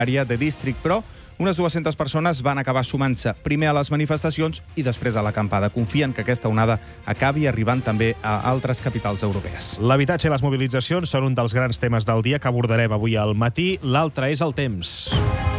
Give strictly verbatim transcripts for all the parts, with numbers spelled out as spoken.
Area de District, però unes dues-centes persones van acabar sumant-se primer a les manifestacions i després a l'acampada. Confien que aquesta onada acabi arribant també a altres capitals europees. L'habitatge i les mobilitzacions són un dels grans temes del dia que abordarem avui al matí. L'altre és el temps.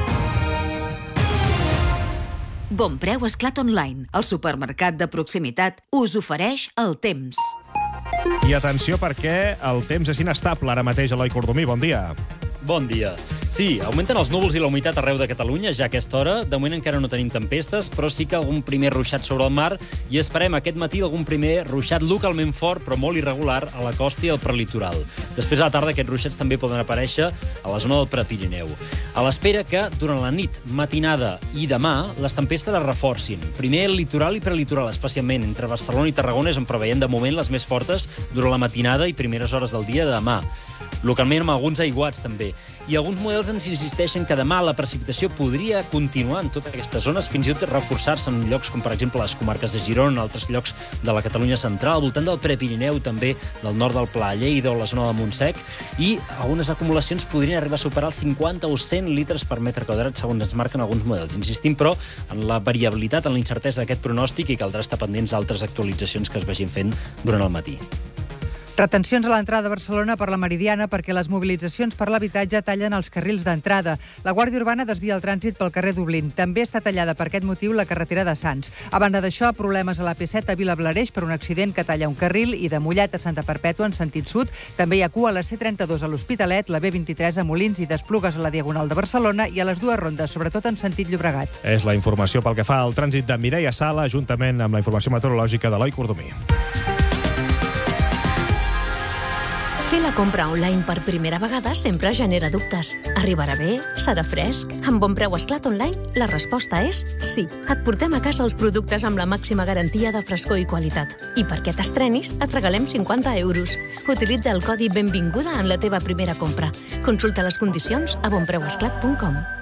Bon Preu Esclat Online, el supermercat de proximitat, us ofereix el temps. I atenció perquè el temps és inestable ara mateix. Eloi Cordomí, bon dia. Bon dia. Sí, augmenten els núvols i la humitat arreu de Catalunya ja a aquesta hora. De moment encara no tenim tempestes, però sí que algun primer ruixat sobre el mar i esperem aquest matí algun primer ruixat localment fort, però molt irregular, a la costa i al prelitoral. Després a la tarda aquests ruixats també poden aparèixer a la zona del Prepirineu. A l'espera que durant la nit, matinada i demà les tempestes es reforcin. Primer el litoral i prelitoral, especialment entre Barcelona i Tarragona, és on preveiem de moment les més fortes durant la matinada i primeres hores del dia de demà. Localment amb alguns aiguats també. I alguns models ens insisteixen que demà la precipitació podria continuar en totes aquestes zones, fins i tot reforçar-se en llocs com, per exemple, les comarques de Girona, en altres llocs de la Catalunya central, al voltant del Prepirineu, també del nord del Pla de Lleida o la zona del Montsec, i algunes acumulacions podrien arribar a superar els cinquanta o cent litres per metre quadrat, segons ens marquen alguns models. Insistim, però, en la variabilitat, en la incertesa d'aquest pronòstic i caldrà estar pendents d'altres actualitzacions que es vagin fent durant el matí. Retencions a l'entrada de Barcelona per la Meridiana perquè les mobilitzacions per l'habitatge tallen els carrils d'entrada. La Guàrdia Urbana desvia el trànsit pel carrer Dublín. També està tallada per aquest motiu la carretera de Sants. A banda d'això, problemes a l'A P set a Vilablareix per un accident que talla un carril i de Mollet a Santa Perpètua en sentit sud. També hi ha cua a la C trenta-dos a l'Hospitalet, la B vint-i-tres a Molins i d'Esplugues a la Diagonal de Barcelona i a les dues rondes, sobretot en sentit Llobregat. És la informació pel que fa al trànsit de Mireia Sala, juntament amb la informació meteorològica d'Eloi Cordomí. Fer la compra online per primera vegada sempre genera dubtes. Arribarà bé? Serà fresc? Amb Bon Preu Esclat Online, la resposta és sí. Et portem a casa els productes amb la màxima garantia de frescor i qualitat. I perquè t'estrenis, et regalem cinquanta euros. Utilitza el codi Benvinguda en la teva primera compra. Consulta les condicions a bonpreuesclat punt com.